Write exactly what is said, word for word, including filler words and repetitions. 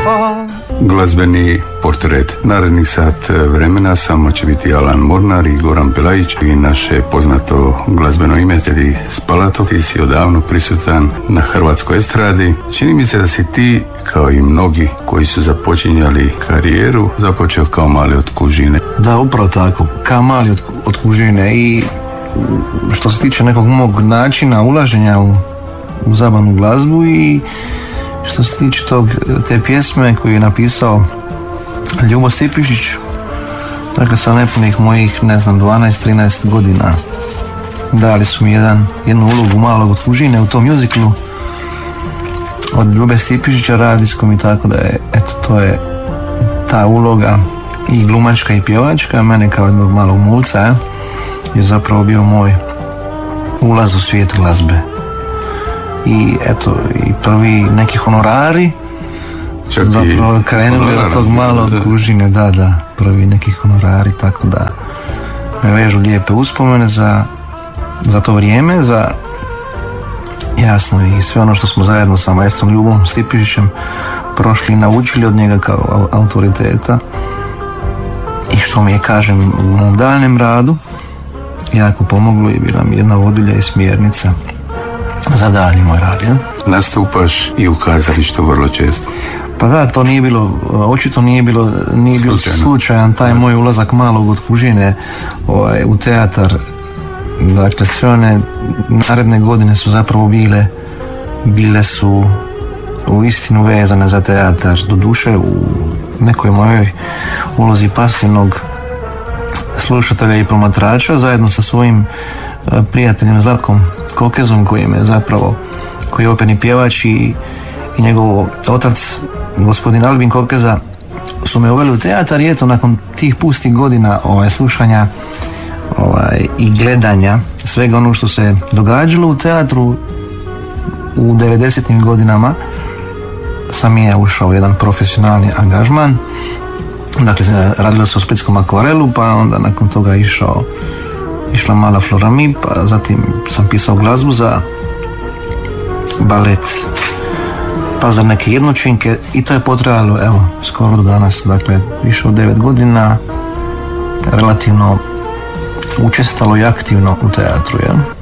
fall. Glazbeni portret. Naredni sat vremena samo će biti Alan Mornar i Goran Pelajić i naše poznato glazbeno ime Teddy Spalato. Ti si odavno prisutan na hrvatskoj estradi. Čini mi se da si ti, kao i mnogi koji su započinjali karijeru, započeo kao mali od kužine. Da, upravo tako, kao mali od, od kužine. I što se tiče nekog mog načina ulaženja u, u zabavnu glazbu i što se tiče tog, te pjesme koju je napisao Ljubo Stipišić, dakle sa nepunih mojih, ne znam, dvanaest trinaest godina dali su mi jedan, jednu ulogu malog od kužine u tom muziklu od Ljube Stipišića radijskom i tako da je, eto, to je ta uloga i glumačka i pjevačka, mene kao jednog malog mulca je, je zapravo bio moj ulaz u svijet glazbe. I eto, i prvi neki honorari Čak zapravo krenuli od tog malog kužine, da, da, prvi neki honorari, tako da me vežu lijepe uspomene za, za to vrijeme, za jasno i sve ono što smo zajedno sa maestrom Ljubom Stipišićem prošli i naučili od njega kao autoriteta i što mi je, kažem, u mom daljnjem radu jako pomoglo i bila mi jedna vodilja i smjernica za dalji moj rad. Ja? Nastupaš i u kazalištu vrlo često. Pa da, to nije bilo, očito nije bilo, nije bilo slučajan taj moj ulazak malog od kužine ovaj, u teatar. Dakle, sve one naredne godine su zapravo bile, bile su u istinu vezane za teatar. Doduše u nekoj mojoj ulozi pasivnog slušatelja i promatrača zajedno sa svojim prijateljem Zlatkom Kokezom koji je zapravo, koji je operni pjevač i, i njegov otac gospodin Albin Kokeza su me uveli u teatar i eto nakon tih pustih godina ovaj, slušanja ovaj, i gledanja svega ono što se događalo u teatru u devedesetim godinama sam je ušao u jedan profesionalni angažman. Dakle, radilo se o Splitskom akvarelu, pa onda nakon toga išao išla Mala Flora-Mi, pa zatim sam pisao glazbu za balet Pazar neke jednočinke i to je potrajalo, evo, skoro do danas, dakle, više od devet godina, relativno učestalo i aktivno u teatru, ja.